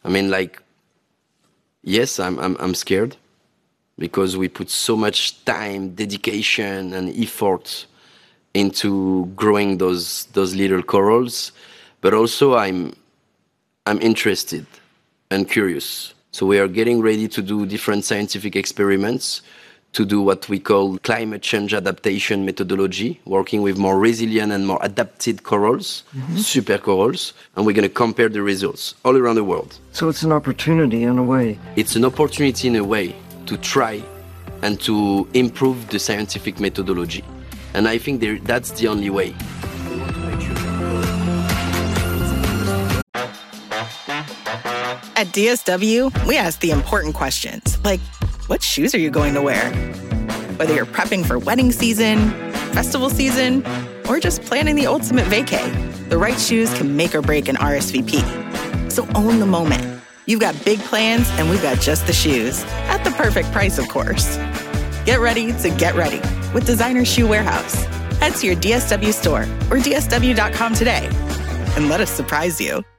I mean, like, yes, I'm scared because we put so much time, dedication, and effort into growing those little corals, but also I'm interested and curious. So we are getting ready to do different scientific experiments to do what we call climate change adaptation methodology, working with more resilient and more adapted corals, super corals, and we're going to compare the results all around the world. So it's an opportunity in a way. It's an opportunity in a way to try and to improve the scientific methodology. And I think that's the only way. At DSW, we ask the important questions, like, what shoes are you going to wear? Whether you're prepping for wedding season, festival season, or just planning the ultimate vacay, the right shoes can make or break an RSVP. So own the moment. You've got big plans, and we've got just the shoes, at the perfect price, of course. Get ready to get ready with Designer Shoe Warehouse. Head to your DSW store or DSW.com today, and let us surprise you.